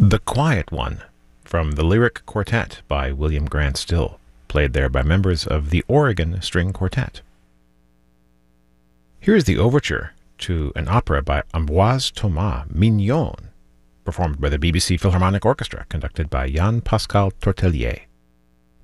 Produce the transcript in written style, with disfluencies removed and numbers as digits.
The Quiet One, from the Lyric Quartet by William Grant Still, played there by members of the Oregon String Quartet. Here is the overture to an opera by Ambroise Thomas, Mignon, performed by the BBC Philharmonic Orchestra, conducted by Jan Pascal Tortelier.